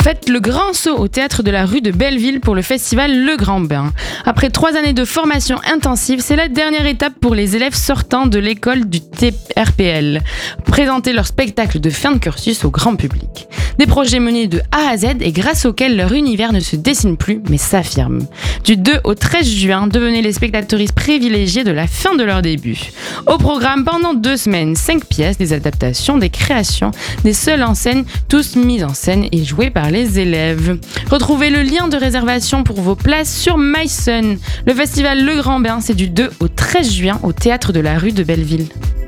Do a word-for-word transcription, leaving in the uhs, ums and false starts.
Faites le grand saut au théâtre de la rue de Belleville pour le festival Le Grand Bain. Après trois années de formation intensive, c'est la dernière étape pour les élèves sortant de l'école du T R P L. Présenter leur spectacle de fin de cursus au grand public. Des projets menés de A à Z et grâce auxquels leur univers ne se dessine plus mais s'affirme. Du deux au treize juin, devenez les spectatrices privilégiées de la fin de leur début. Au programme pendant deux semaines, cinq pièces, des adaptations, des créations, des seules en scène, tous mises en scène et jouées par les élèves. Retrouvez le lien de réservation pour vos places sur MySun. Le festival Le Grand Bain, c'est du deux au treize juin au théâtre de la rue de Belleville.